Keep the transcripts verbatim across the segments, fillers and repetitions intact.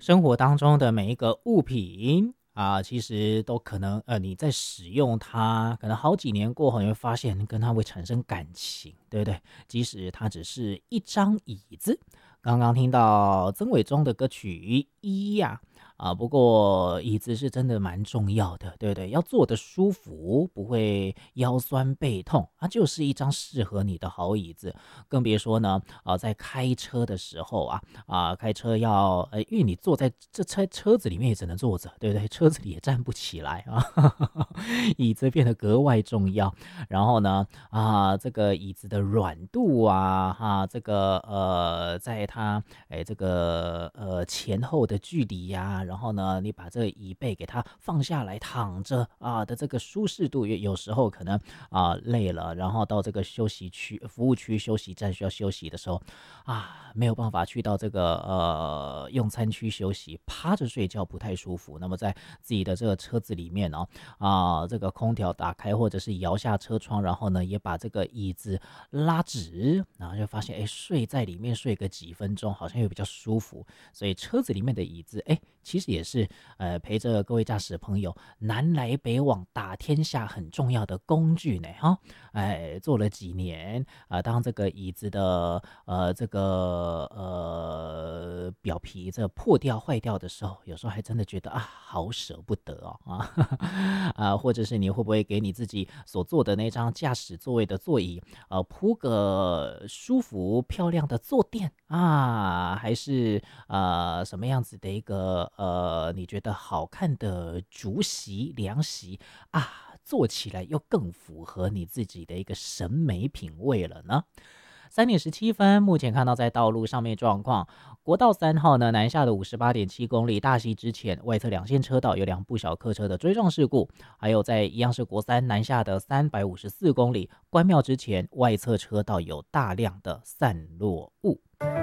生活当中的每一个物品啊，其实都可能呃，你在使用它，可能好几年过后，你会发现跟它会产生感情，对不对？即使它只是一张椅子。刚刚听到曾伟忠的歌曲《一》呀，啊，不过椅子是真的蛮重要的，对不对？要坐得舒服，不会腰酸背痛，它就是一张适合你的好椅子。更别说呢，啊，在开车的时候啊，啊，开车要，呃，因为你坐在这车车子里面也只能坐着，对不对？车子里也站不起来啊，椅子变得格外重要。然后呢，啊，这个椅子的软度啊，哈、这个呃，在它哎这个呃前后的距离呀、然后呢，你把这个椅背给它放下来躺着啊的这个舒适度，有有时候可能啊累了，然后到这个休息区、服务区休息站需要休息的时候啊，没有办法去到这个呃用餐区休息，趴着睡觉不太舒服。那么在自己的这个车子里面哦，啊，这个空调打开或者是摇下车窗，然后呢也把这个椅子拉直，然后就发现哎睡在里面睡个几分钟好像又比较舒服。所以车子里面的椅子哎其实也是呃陪着各位驾驶朋友南来北往打天下很重要的工具呢哈。哎，坐了几年啊、呃当这个椅子的呃这个呃表皮这破掉坏掉的时候，有时候还真的觉得啊好舍不得哦啊啊，或者是你会不会给你自己所坐的那张驾驶座位的座椅呃铺个舒服漂亮的坐垫啊，还是呃什么样子的一个呃你觉得好看的竹席凉席啊，做起来又更符合你自己的一个审美品味了呢？三点十七分，目前看到在道路上面状况，国道三号呢南下的五十八点七公里，大溪之前外侧两线车道有两部小客车的追撞事故，还有在一样是国三南下的三百五十四公里，关庙之前外侧车道有大量的散落物。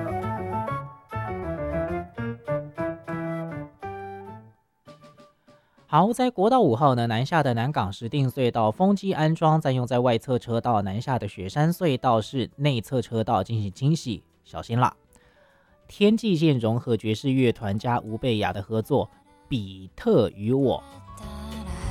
好，在国道五号呢南下的南港石碇隧道风机安装，占用在外侧车道南下的雪山隧道是内侧车道进行清洗，小心啦。天际线融合爵士乐团加吴贝雅的合作《比特与我》，